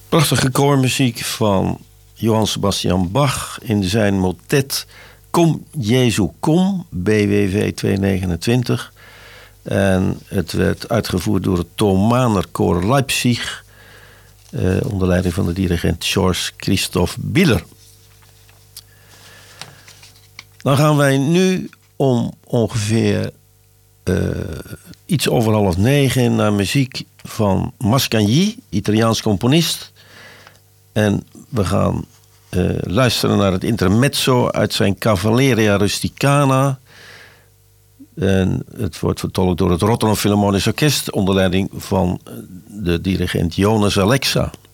Prachtige koormuziek van Johann Sebastian Bach in zijn motet Kom Jezu Kom, BWV 229. En het werd uitgevoerd door het Thomaner Koor Leipzig, onder leiding van de dirigent George Christoph Biller. Dan gaan wij nu om ongeveer iets over 8:30 naar muziek van Mascagni, Italiaans componist. En we gaan luisteren naar het intermezzo uit zijn Cavalleria Rusticana. En het wordt vertolkt door het Rotterdam Philharmonisch Orkest onder leiding van de dirigent Jonas Alexa.